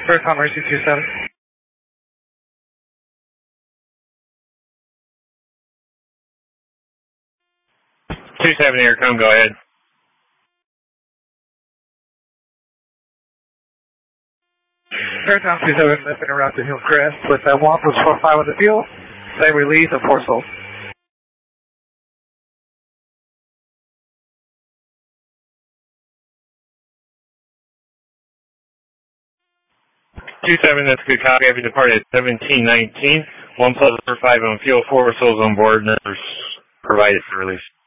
Aircom Mercy 27. 27 Aircom, go ahead. Aircom 27, lifting around to Hillcrest with 1+45 on the fuel. Same release of 4 souls. 27, that's good copy. Have you departed at 1719. 1+45 on fuel, 4 souls on board, nurse provided for release.